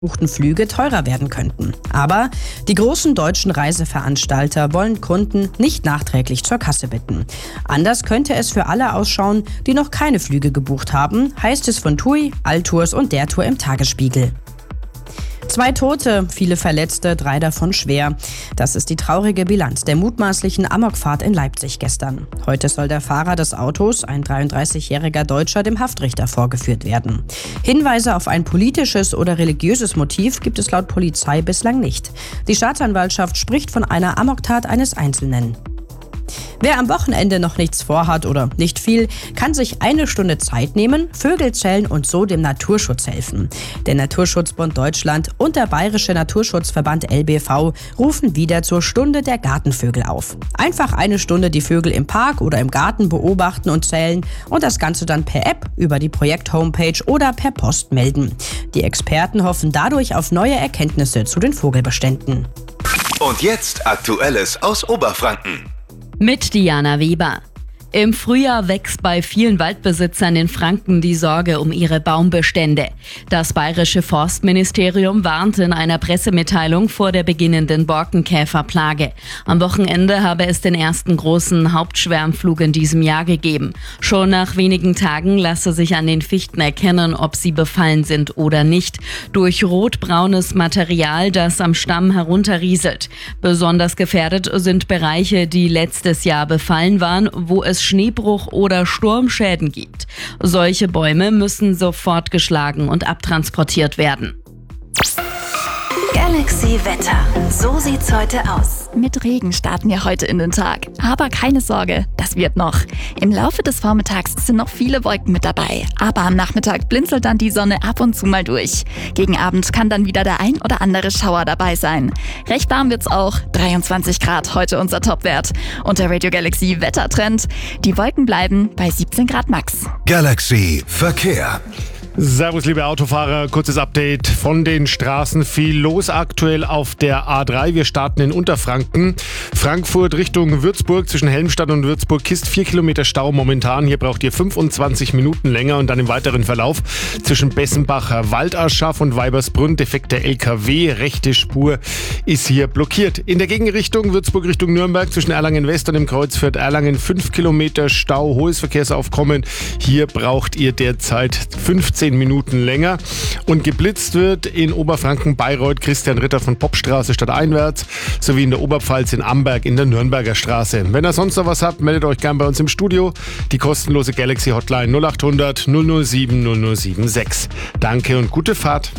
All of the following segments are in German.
gebuchten Flüge teurer werden könnten. Aber die großen deutschen Reiseveranstalter wollen Kunden nicht nachträglich zur Kasse bitten. Anders könnte es für alle ausschauen, die noch keine Flüge gebucht haben, heißt es von TUI, Altours und der Tour im Tagesspiegel. 2 Tote, viele Verletzte, 3 davon schwer. Das ist die traurige Bilanz der mutmaßlichen Amokfahrt in Leipzig gestern. Heute soll der Fahrer des Autos, ein 33-jähriger Deutscher, dem Haftrichter vorgeführt werden. Hinweise auf ein politisches oder religiöses Motiv gibt es laut Polizei bislang nicht. Die Staatsanwaltschaft spricht von einer Amoktat eines Einzelnen. Wer am Wochenende noch nichts vorhat oder nicht viel, kann sich 1 Stunde Zeit nehmen, Vögel zählen und so dem Naturschutz helfen. Der Naturschutzbund Deutschland und der Bayerische Naturschutzverband LBV rufen wieder zur Stunde der Gartenvögel auf. Einfach 1 Stunde die Vögel im Park oder im Garten beobachten und zählen und das Ganze dann per App, über die Projekt-Homepage oder per Post melden. Die Experten hoffen dadurch auf neue Erkenntnisse zu den Vogelbeständen. Und jetzt Aktuelles aus Oberfranken. Mit Diana Weber. Im Frühjahr wächst bei vielen Waldbesitzern in Franken die Sorge um ihre Baumbestände. Das Bayerische Forstministerium warnt in einer Pressemitteilung vor der beginnenden Borkenkäferplage. Am Wochenende habe es den ersten großen Hauptschwärmflug in diesem Jahr gegeben. Schon nach wenigen Tagen lasse sich an den Fichten erkennen, ob sie befallen sind oder nicht. Durch rotbraunes Material, das am Stamm herunterrieselt. Besonders gefährdet sind Bereiche, die letztes Jahr befallen waren, wo es Schneebruch oder Sturmschäden gibt. Solche Bäume müssen sofort geschlagen und abtransportiert werden. Galaxy Wetter. So sieht's heute aus. Mit Regen starten wir heute in den Tag. Aber keine Sorge, das wird noch. Im Laufe des Vormittags sind noch viele Wolken mit dabei. Aber am Nachmittag blinzelt dann die Sonne ab und zu mal durch. Gegen Abend kann dann wieder der ein oder andere Schauer dabei sein. Recht warm wird's auch. 23 Grad heute unser Topwert. Und der Radio Galaxy Wettertrend. Die Wolken bleiben bei 17 Grad max. Galaxy Verkehr. Servus liebe Autofahrer, kurzes Update von den Straßen. Viel los aktuell auf der A3. Wir starten in Unterfranken. Frankfurt Richtung Würzburg, zwischen Helmstadt und Würzburg Kist 4 Kilometer Stau momentan. Hier braucht ihr 25 Minuten länger und dann im weiteren Verlauf zwischen Bessenbacher Waldaschaf und Weibersbrunn defekter LKW. Rechte Spur ist hier blockiert. In der Gegenrichtung Würzburg Richtung Nürnberg zwischen Erlangen West und dem Kreuzviertel Erlangen 5 Kilometer Stau, hohes Verkehrsaufkommen. Hier braucht ihr derzeit 15 Minuten länger. Und geblitzt wird in Oberfranken Bayreuth Christian Ritter von Popstraße stadteinwärts sowie in der Oberpfalz in Amberg in der Nürnberger Straße. Wenn ihr sonst noch was habt, meldet euch gern bei uns im Studio. Die kostenlose Galaxy Hotline 0800 007 076. Danke und gute Fahrt.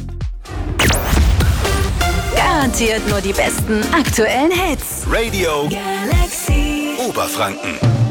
Garantiert nur die besten aktuellen Hits. Radio Galaxy Oberfranken.